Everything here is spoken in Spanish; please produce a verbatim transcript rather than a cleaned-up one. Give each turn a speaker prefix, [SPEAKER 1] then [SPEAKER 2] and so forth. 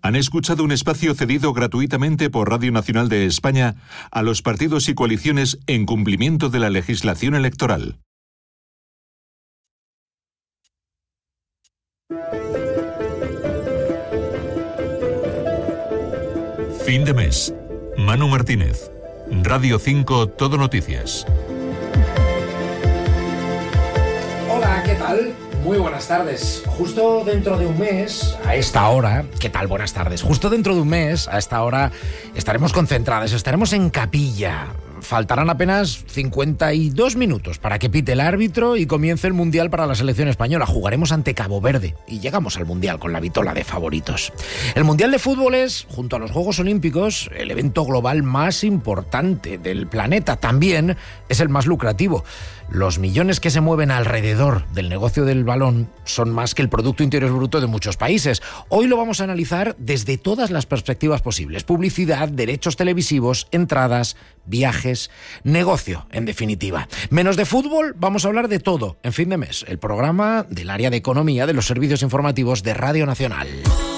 [SPEAKER 1] Han escuchado un espacio cedido gratuitamente por Radio Nacional de España a los partidos y coaliciones en cumplimiento de la legislación electoral. Fin de mes. Manu Martínez. Radio cinco Todo Noticias.
[SPEAKER 2] Hola, ¿qué tal? Muy buenas tardes. Justo dentro de un mes, a esta hora, ¿qué tal? Buenas tardes. Justo dentro de un mes, a esta hora, estaremos concentrados, estaremos en Capilla. Faltarán apenas cincuenta y dos minutos para que pite el árbitro y comience el Mundial para la selección española. Jugaremos ante Cabo Verde y llegamos al Mundial con la vitola de favoritos. El Mundial de Fútbol es, junto a los Juegos Olímpicos, el evento global más importante del planeta. También es el más lucrativo. Los millones que se mueven alrededor del negocio del balón son más que el Producto Interior Bruto de muchos países. Hoy lo vamos a analizar desde todas las perspectivas posibles. Publicidad, derechos televisivos, entradas, viajes, negocio, en definitiva. Menos de fútbol, vamos a hablar de todo en Fin de Mes, el programa del área de economía de los servicios informativos de Radio Nacional.